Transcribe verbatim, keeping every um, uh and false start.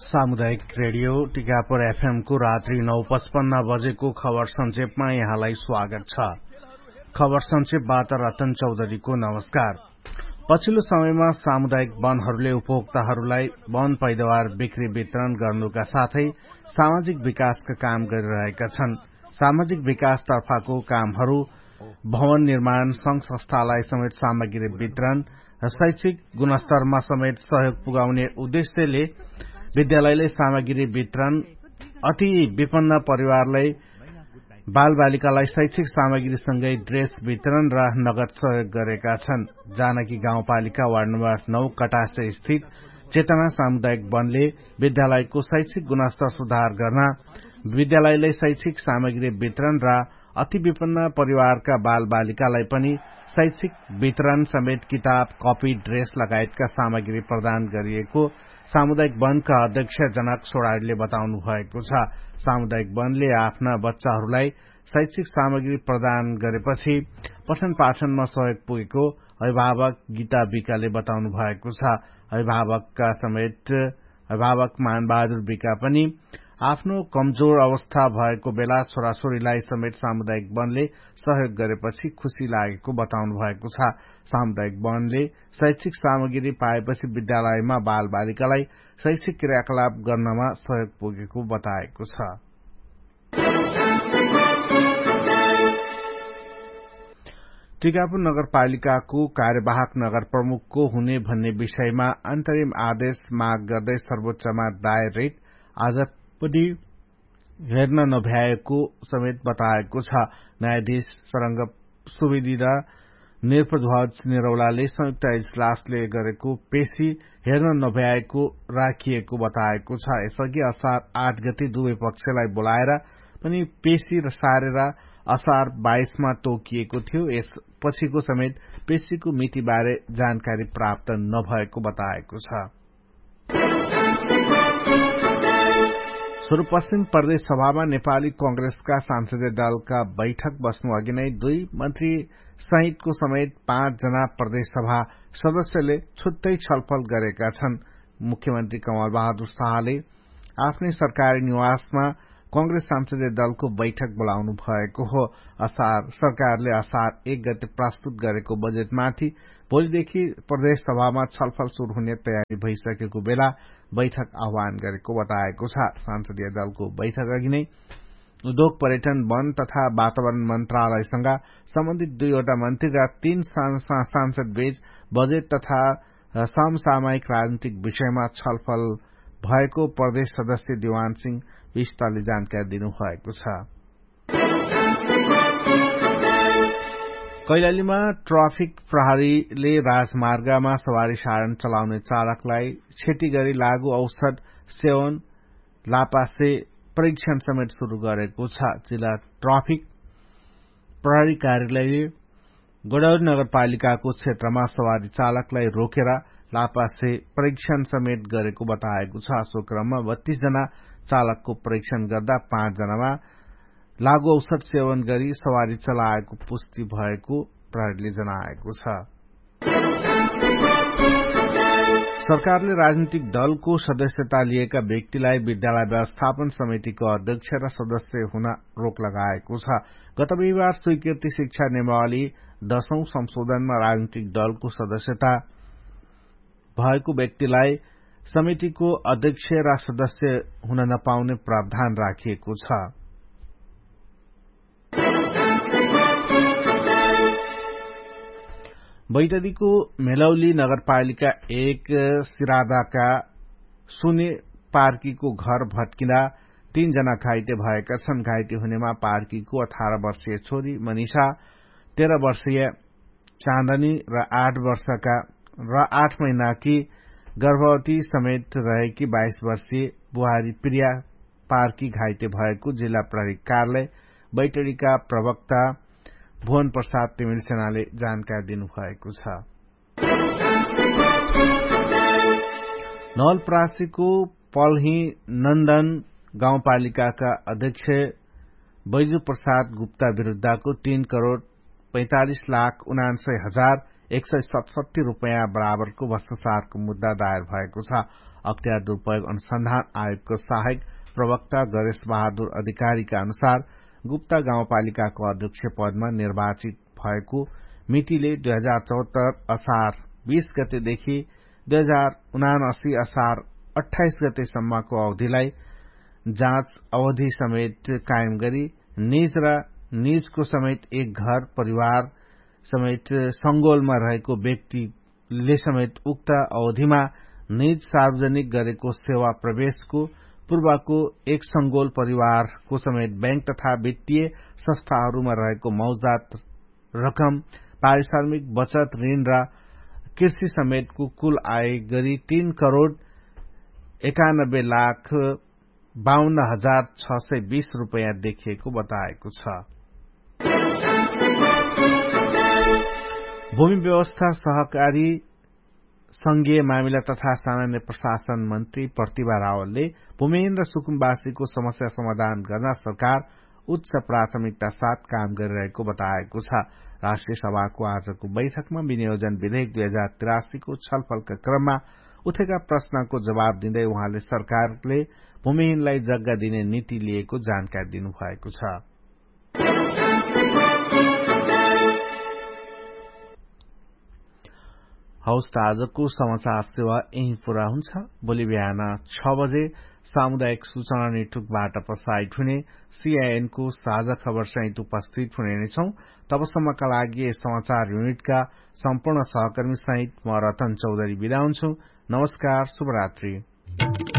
सामुदायिक radio Tikapur FM को रात्रि नौ पचपन्न बजेको खबर संक्षेपमा यहाँलाई स्वागत छ। खबर संक्षेपबाट रतन चौधरीको नमस्कार। पछिल्लो समयमा सामुदायिक वनहरूले उपभोक्ताहरूलाई वन पैदावार बिक्री वितरण गर्नुका साथै सामाजिक विकासका काम गरिरहेका छन्। सामाजिक विकास तर्फको कामहरू भवन निर्माण, संघ संस्थालाई समेत सामग्री वितरण र शैक्षिक गुणस्तरमा समेत सहयोग पुगाउने उद्देश्यले विद्यालयले सामग्री वितरण, अति विपन्न परिवारलाई बाल बालिकालाई शैक्षिक सामग्रीसँगै ड्रेस वितरण र नगद सहयोग गरेका छन्। जानकी गाउँपालिका वार्ड नम्बर नौ कटासे स्थित चेतना सामुदायिक वनले विद्यालयको शैक्षिक गुणस्तर सुधार गर्न विद्यालयले शैक्षिक सामग्री वितरण र अति विपन्न परिवारका बाल बालिकालाई पनि शैक्षिक वितरण समेत किताब, कपी, ड्रेस लगायतका सामग्री प्रदान गरिएको सामुदायिक वनका अध्यक्ष जनक सोडारीले बताउनु भएको छ। सामुदायिक वनले आफ्ना बच्चाहरूलाई शैक्षिक सामग्री प्रदान गरेपछि पठन पाठनमा सहयोग पुगेको अभिभावक गीता विकाले बताउनु भएको छ। अभिभावकका समेत अभिभावक मानबहादुर विका पनि आफ्नो कमजोर अवस्था भएको बेला छोराछोरीलाई समेत सामुदायिक वनले सहयोग गरेपछि खुशी लागेको बताउनु भएको छ। सामुदायिक वनले शैक्षिक सामग्री पाएपछि विद्यालयमा बाल बालिकालाई शैक्षिक क्रियाकलाप गर्नमा सहयोग पुगेको बताएको छ। टिकापुर नगरपालिकाको कार्यवाहक नगर प्रमुखको हुने भन्ने विषयमा अन्तरिम आदेश माग गर्दै सर्वोच्चमा दायर रिट आज पनि हेर्न नभ्याएको समेत बताएको छ। न्यायाधीश सरंग सुवेदी र निर्भध्वज निरौलाले संयुक्त इजलासले गरेको पेशी हेर्न नभ्याएको राखिएको बताएको छ। यसअघि असार आठ गते दुवै पक्षलाई बोलाएर पनि पेशी सारेर असार बाइसमा तोकिएको थियो। यस पछिको समेत पेशीको मितिबारे जानकारी प्राप्त नभएको बताएको छ। सुदूरपश्चिम प्रदेश सभामा नेपाली कंग्रेसका संसदीय दलका बैठक बस्नु अघि नै दुई मन्त्री सहितको समेत पाँच जना प्रदेश सभा सदस्यले छुट्टै छलफल गरेका छन्। मुख्यमन्त्री कमल बहादुर शाहले आफ्नै सरकारी निवासमा कंग्रेस संसदीय दलको बैठक बोलाउनु भएको हो। असार सरकारले असार एक गते प्रस्तुत गरेको बजेटमाथि भोलिदेखि प्रदेश सभामा छलफल शुरू हुने तयारी भइसकेको बेला बैठक आह्वान गरेको बताएको छ। संसदीय दलको बैठक अघि नै उद्योग, पर्यटन, वन तथा वातावरण मन्त्रालयसँग सम्बन्धित दुईवटा मन्त्री र तीन सांसद बीच बजेट तथा समसामयिक राजनीतिक विषयमा छलफल भएको प्रदेश सदस्य दिवान सिंह विष्टले जानकारी दिनुभएको छ। कैलालीमा ट्राफिक प्रहरीले राजमार्गमा सवारी साधन चलाउने चालकलाई क्षति गरी लागू औषध सेवन लापासे परीक्षण समेत शुरू गरेको छ। जिल्ला ट्राफिक प्रहरी कार्यालयले गोडाउरी नगरपालिकाको क्षेत्रमा सवारी चालकलाई रोकेर लापासे परीक्षण समेत गरेको बताएको छ। सो क्रममा बत्तीस जना चालकको परीक्षण गर्दा पाँच जनामा लागू औषध सेवन गरी सवारी चलाएको पुष्टि भएको प्रहरीले जनाएको छ। सरकारले राजनीतिक दलको सदस्यता लिएका व्यक्तिलाई विद्यालय व्यवस्थापन समितिको अध्यक्ष र सदस्य हुन रोक लगाएको छ। गत बिहिबार स्वीकृति शिक्षा नियमावली दशौं संशोधनमा राजनीतिक दलको सदस्यता भएको व्यक्तिलाई समितिको अध्यक्ष र सदस्य हुन नपाउने प्रावधान राखिएको छ। बैतडीको मेलौली नगरपालिका एक सिरादाका सुने पार्कीको घर भत्किँदा तीनजना घाइते भएका छन्। घाइते हुनेमा पार्कीको अठारह वर्षीय छोरी मनिषा, तेह्र वर्षीय चाँदनी र आठ वर्षका र आठ महिनाकी गर्भवती समेत रहेकी बाइस वर्षीय बुहारी प्रिया पार्की घाइते भएको जिल्ला प्रहरी कार्यालय बैतडीका प्रवक्ता भुवन प्रसाद तिमिल सेनाले जानकारी दिनुभएको छ। नवलपरासीको पल्ही नन्दन गाउँपालिकाका अध्यक्ष बैजू प्रसाद गुप्ता विरूद्धको तीन करोड़ पैंतालिस लाख उनान्सय हजार एक सय सतसठी रूपियाँ बराबरको भ्रष्टाचारको मुद्दा दायर भएको छ। अख्तियार दुरूपयोग अनुसन्धान आयोगको सहायक प्रवक्ता गणेश बहादुर अधिकारीका अनुसार गुप्ता गाउँपालिकाको अध्यक्ष पदमा निर्वाचित भएको मितिले दुई हजार चौहत्तर असार बीस गतेदेखि दुई हजार उनासी असार अठाइस गतेसम्मको अवधिलाई जाँच अवधि समेत कायम गरी निज र निजको समेत एक घर परिवार समेत संगोलमा रहेको व्यक्तिले समेत उक्त अवधिमा निज सार्वजनिक गरेको सेवा प्रवेशको पूर्वको एक संगोल परिवारको समेत बैंक तथा वित्तीय संस्थाहरूमा रहेको मौजात रकम पारिश्रमिक बचत ऋण र कृषि समेतको कुल आय गरी तीन करोड़ एकानब्बे लाख बाहन्न हजार छ सय बीस रूपियाँ देखिएको बताएको छ। भूमि व्यवस्था सहकारी संघीय मामिला तथा सामान्य प्रशासन मन्त्री प्रतिभा रावलले भूमिहीन र सुकुम्बासीको समस्या समाधान गर्न सरकार उच्च प्राथमिकता साथ काम गरिरहेको बताएको छ। राष्ट्रिय सभाको आजको बैठकमा विनियोजन विधेयक दुई हजार तिरासीको छलफलका क्रममा उठेका प्रश्नको जवाब दिँदै उहाँले सरकारले भूमिहीनलाई जग्गा दिने नीति लिएको जानकारी दिनुभएको छ। हौस् त आजको समाचार सेवा यही पूरा हुन्छ। भोलि बिहान छ बजे सामुदायिक सूचना नेटवर्कबाट प्रसारित हुने सीआईएनको साझा खबर सहित उपस्थित हुने नै छौं। तबसम्मका लागि यस समाचार युनिटका सम्पूर्ण सहकर्मी सहित म रतन चौधरी बिदा हुन्छु। नमस्कार, शुभरात्रि।